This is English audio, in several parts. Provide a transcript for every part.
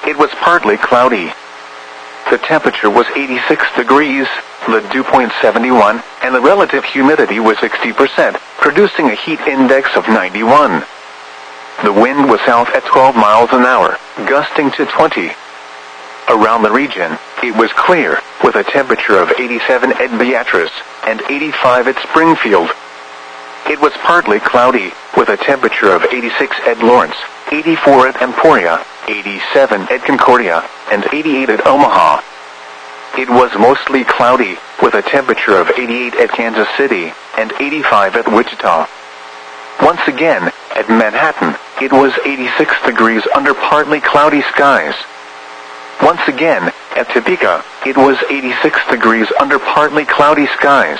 it was partly cloudy. The temperature was 86 degrees, the dew point 71, and the relative humidity was 60%, producing a heat index of 91. The wind was south at 12 miles an hour, gusting to 20. Around the region, it was clear, with a temperature of 87 at Beatrice, and 85 at Springfield. It was partly cloudy, with a temperature of 86 at Lawrence, 84 at Emporia, 87 at Concordia, and 88 at Omaha. It was mostly cloudy, with a temperature of 88 at Kansas City, and 85 at Wichita. Once again, at Manhattan, it was 86 degrees under partly cloudy skies. Once again, at Topeka, it was 86 degrees under partly cloudy skies.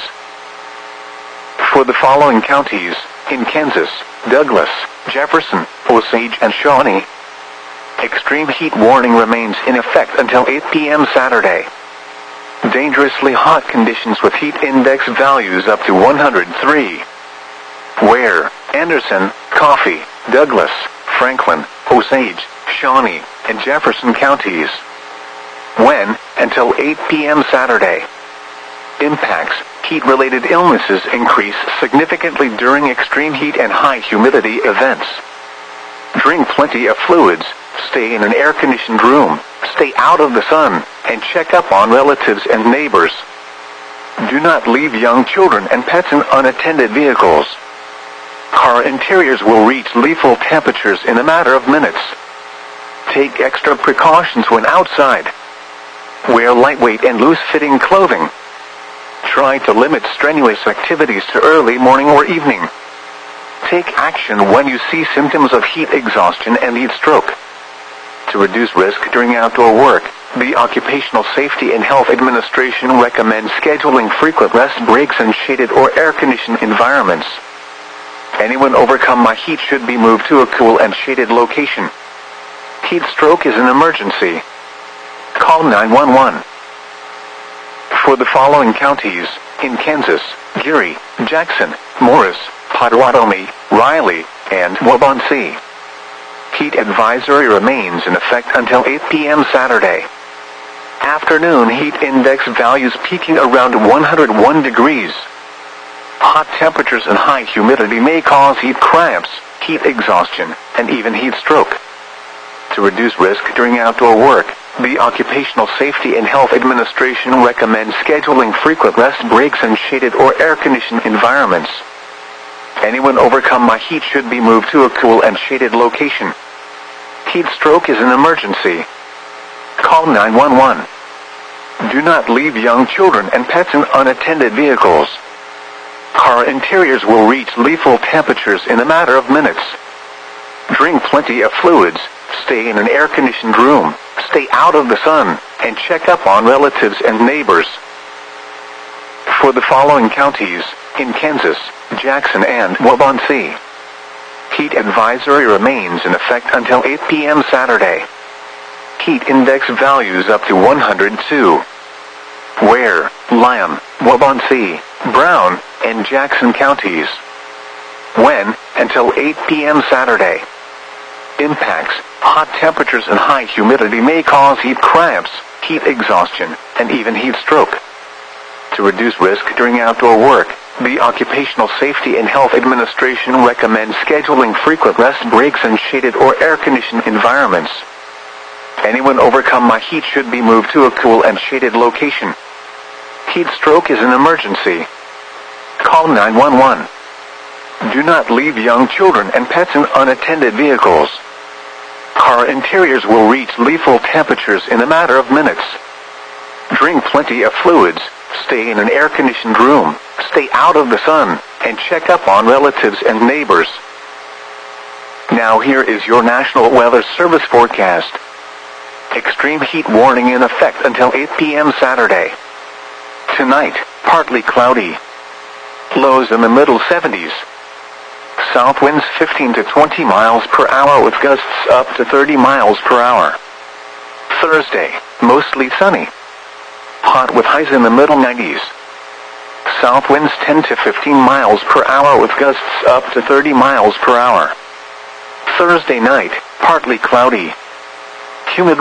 For the following counties, in Kansas, Douglas, Jefferson, Osage, and Shawnee, extreme heat warning remains in effect until 8 p.m. Saturday. Dangerously hot conditions with heat index values up to 103. Ware, Anderson, Coffee, Douglas, Franklin, Osage, Shawnee, and Jefferson counties. When, until 8 p.m. Saturday. Impacts, heat-related illnesses increase significantly during extreme heat and high humidity events. Drink plenty of fluids, stay in an air-conditioned room, stay out of the sun, and check up on relatives and neighbors. Do not leave young children and pets in unattended vehicles. Car interiors will reach lethal temperatures in a matter of minutes. Take extra precautions when outside. Wear lightweight and loose-fitting clothing. Try to limit strenuous activities to early morning or evening. Take action when you see symptoms of heat exhaustion and heat stroke. To reduce risk during outdoor work, the Occupational Safety and Health Administration recommends scheduling frequent rest breaks in shaded or air-conditioned environments. Anyone overcome by heat should be moved to a cool and shaded location. Heat stroke is an emergency. Call 911. For the following counties, in Kansas, Geary, Jackson, Morris, Pottawatomie, Riley, and Waubonsee. Heat advisory remains in effect until 8 p.m. Saturday. Afternoon heat index values peaking around 101 degrees. Hot temperatures and high humidity may cause heat cramps, heat exhaustion, and even heat stroke. To reduce risk during outdoor work, the Occupational Safety and Health Administration recommends scheduling frequent rest breaks in shaded or air-conditioned environments. Anyone overcome by heat should be moved to a cool and shaded location. Heat stroke is an emergency. Call 911. Do not leave young children and pets in unattended vehicles. Car interiors will reach lethal temperatures in a matter of minutes. Drink plenty of fluids, stay in an air-conditioned room, stay out of the sun, and check up on relatives and neighbors. For the following counties, in Kansas, Jackson, and Waubonsee, heat advisory remains in effect until 8 p.m. Saturday. Heat index values up to 102. Ware, Lyon, Waubonsee, Brown, and Jackson counties. When, until 8 p.m. Saturday. Impacts, hot temperatures and high humidity may cause heat cramps, heat exhaustion, and even heat stroke. To reduce risk during outdoor work, the Occupational Safety and Health Administration recommends scheduling frequent rest breaks in shaded or air-conditioned environments. Anyone overcome by heat should be moved to a cool and shaded location. Heat stroke is an emergency. Call 911. Do not leave young children and pets in unattended vehicles. Car interiors will reach lethal temperatures in a matter of minutes. Drink plenty of fluids, stay in an air-conditioned room, stay out of the sun, and check up on relatives and neighbors. Now here is your National Weather Service forecast. Extreme heat warning in effect until 8 p.m. Saturday. Tonight, partly cloudy. Lows in the middle 70s. South winds 15 to 20 miles per hour with gusts up to 30 miles per hour. Thursday, mostly sunny. Hot with highs in the middle 90s. South winds 10 to 15 miles per hour with gusts up to 30 miles per hour. Thursday night, partly cloudy. Humid